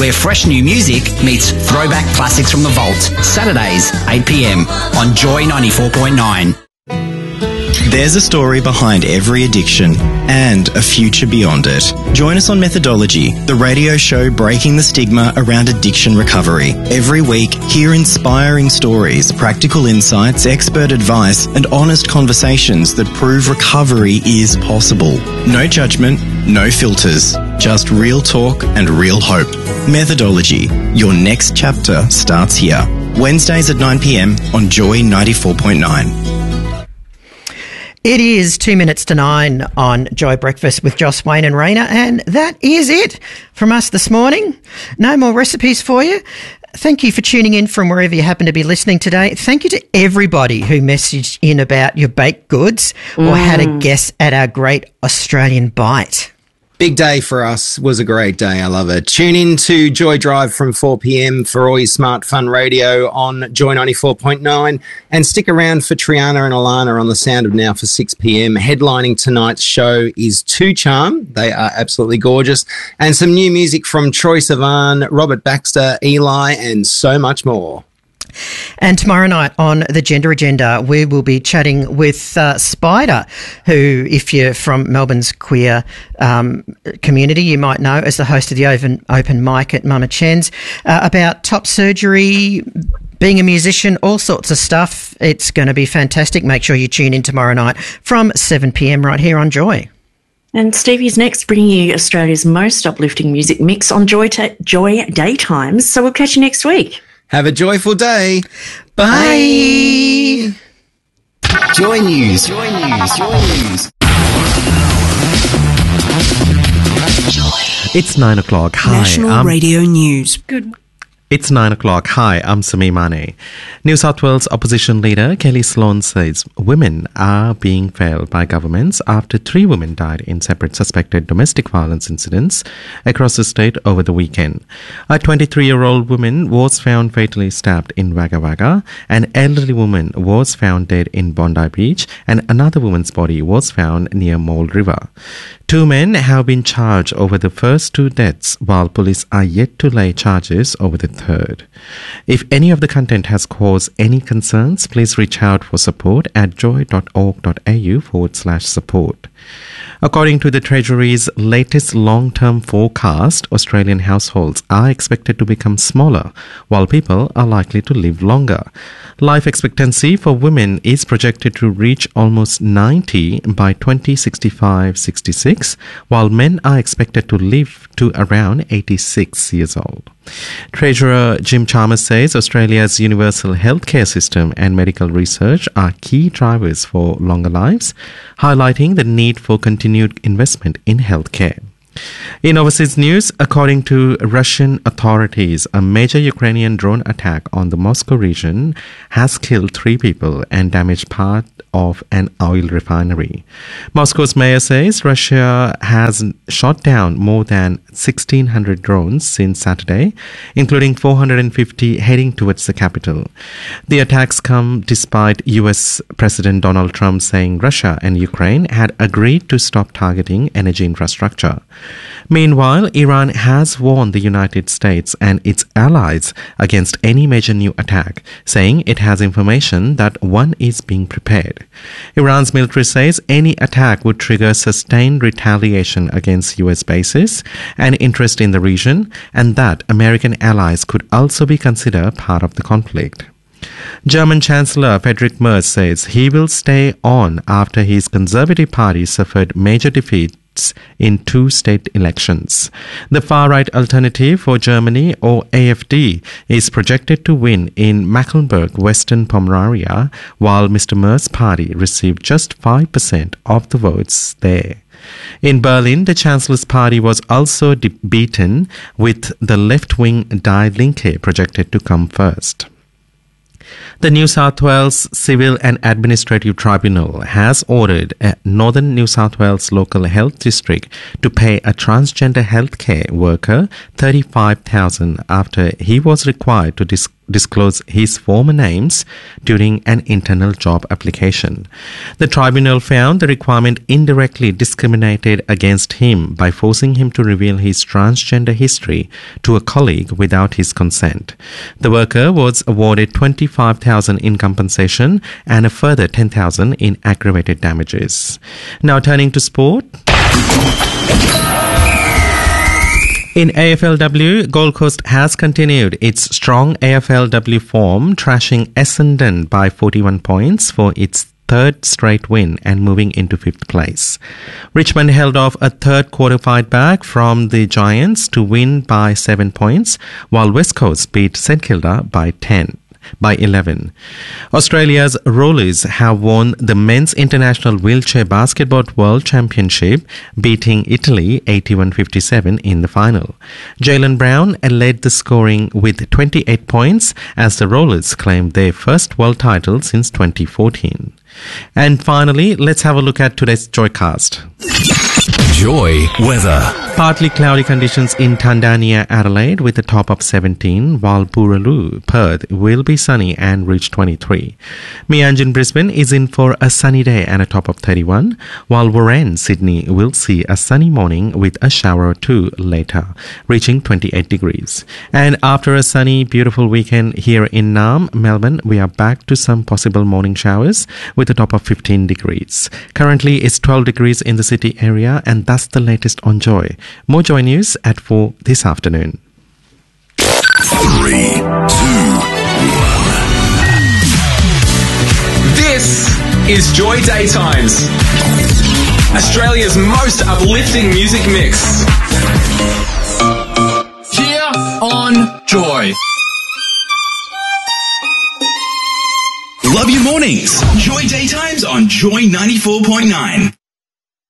where fresh new music meets throwback classics from the vault. Saturdays, 8 p.m. on Joy 94.9. There's a story behind every addiction and a future beyond it. Join us on Methodology, the radio show breaking the stigma around addiction recovery. Every week, hear inspiring stories, practical insights, expert advice, and honest conversations that prove recovery is possible. No judgment, no filters, just real talk and real hope. Methodology, your next chapter starts here. Wednesdays at 9 p.m. on Joy 94.9. It is 2 minutes to 9 on Joy Breakfast with Joss, Wayne and Raina, and that is it from us this morning. No more recipes for you. Thank you for tuning in from wherever you happen to be listening today. Thank you to everybody who messaged in about your baked goods or had a guess at our great Australian bite. Big day for us. Was a great day. I love it. Tune in to Joy Drive from 4 p.m. for all your smart fun radio on Joy 94.9, and stick around for Triana and Alana on the Sound of Now for 6 p.m. Headlining tonight's show is Two Charm. They are absolutely gorgeous, and some new music from Troye Sivan, Robert Baxter, Eli, and so much more. And tomorrow night on the Gender Agenda, we will be chatting with Spider, who, if you're from Melbourne's queer community, you might know as the host of the open mic at Mama Chen's, about top surgery, being a musician, all sorts of stuff. It's going to be fantastic. Make sure you tune in tomorrow night from 7 p.m. right here on Joy. And Stevie's next, bringing you Australia's most uplifting music mix on Joy Daytimes. So we'll catch you next week. Have a joyful day. Bye. Joy News. Joy News. Joy News. It's 9 o'clock. Hi. National Radio News. Good. It's 9 o'clock. Hi, I'm Sami Mane. New South Wales opposition leader Kelly Sloan says women are being failed by governments after 3 women died in separate suspected domestic violence incidents across the state over the weekend. A 23-year-old woman was found fatally stabbed in Wagga Wagga, an elderly woman was found dead in Bondi Beach, and another woman's body was found near Mole River. 2 men have been charged over the first 2 deaths, while police are yet to lay charges over the third. If any of the content has caused any concerns, please reach out for support at joy.org.au/support. According to the Treasury's latest long-term forecast, Australian households are expected to become smaller, while people are likely to live longer. Life expectancy for women is projected to reach almost 90 by 2065-66, while men are expected to live to around 86 years old. Treasurer Jim Chalmers says Australia's universal healthcare system and medical research are key drivers for longer lives, highlighting the need for continued investment in healthcare. In overseas news, according to Russian authorities, a major Ukrainian drone attack on the Moscow region has killed 3 people and damaged part of an oil refinery. Moscow's mayor says Russia has shot down more than 1,600 drones since Saturday, including 450 heading towards the capital. The attacks come despite US President Donald Trump saying Russia and Ukraine had agreed to stop targeting energy infrastructure. Meanwhile, Iran has warned the United States and its allies against any major new attack, saying it has information that one is being prepared. Iran's military says any attack would trigger sustained retaliation against US bases and interest in the region, and that American allies could also be considered part of the conflict. German Chancellor Friedrich Merz says he will stay on after his Conservative Party suffered major defeats in 2 state elections. The far-right Alternative for Germany, or AfD, is projected to win in Mecklenburg, Western Pomerania, while Mr. Merz's party received just 5% of the votes there. In Berlin, the Chancellor's party was also beaten, with the left-wing Die Linke projected to come first. The New South Wales Civil and Administrative Tribunal has ordered a Northern New South Wales Local Health District to pay a transgender healthcare worker $35,000 after he was required to disclose his former names during an internal job application. The tribunal found the requirement indirectly discriminated against him by forcing him to reveal his transgender history to a colleague without his consent. The worker was awarded $25,000 in compensation and a further $10,000 in aggravated damages. Now turning to sport. In AFLW, Gold Coast has continued its strong AFLW form, trashing Essendon by 41 points for its third straight win and moving into fifth place. Richmond held off a third quarter fight back from the Giants to win by 7 points, while West Coast beat St Kilda by 11. Australia's Rollers have won the Men's International Wheelchair Basketball World Championship, beating Italy 81-57 in the final. Jaylen Brown led the scoring with 28 points as the Rollers claimed their first world title since 2014. And finally, let's have a look at today's Joycast. Joy weather. Partly cloudy conditions in Tandania, Adelaide with a top of 17, while Boorloo, Perth will be sunny and reach 23. Mianjin, Brisbane is in for a sunny day and a top of 31, while Warren, Sydney will see a sunny morning with a shower or two later, reaching 28 degrees. And after a sunny, beautiful weekend here in Naarm, Melbourne, we are back to some possible morning showers with a top of 15 degrees. Currently, it's 12 degrees in the city area, and that's the latest on Joy. More Joy news at 4 this afternoon. 3, 2, 1. This is Joy Daytimes, Australia's most uplifting music mix. Here on Joy. Love your mornings. Joy Daytimes on Joy 94.9.